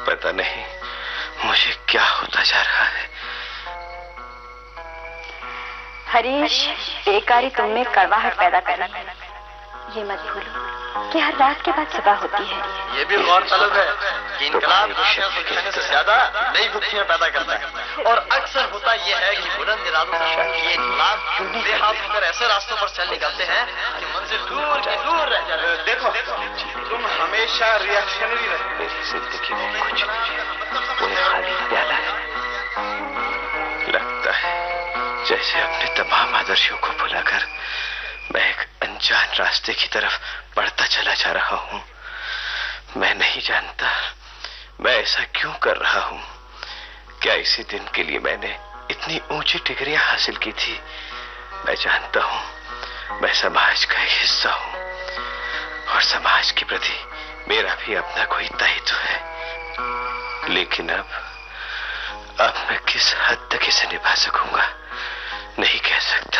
पता नहीं मुझे क्या होता जा रहा है। हरीश, बेकारी तुम में कड़वाहट पैदा कर रही है। ये मत भूलो कि हर रात के बाद सुबह होती है। ये भी गौरतलब है कि इनकलाब खुशियां सुलझाने से ज्यादा नई भुखियां पैदा करता है। और अक्सर होता यह है कि बुलंद इरादों से शुरू किए इनकलाब बेहाल होकर ऐसे रास्तों पर चल निकलते हैं कि मंजिल दूर की दूर रह जाती है। देखो, तुम हमेशा रिएक्शनरी रहे। मेरी जिंदगी में कुछ वो खाली प्याला है। लगता है जैसे अपने तमाम आदर्शों को भुलाकर मैं एक अनजान रास्ते की तरफ बढ़ता चला जा रहा हूं। मैं नहीं जानता मैं ऐसा क्यों कर रहा हूं। क्या इसी दिन के लिए मैंने इतनी ऊंची डिग्रियां हासिल की थी? मैं जानता हूं मैं समाज का एक हिस्सा हूं और समाज के प्रति मेरा भी अपना कोई दायित्व है। लेकिन अब मैं किस हद तक इसे निभा सकूंगा नहीं कह सकता।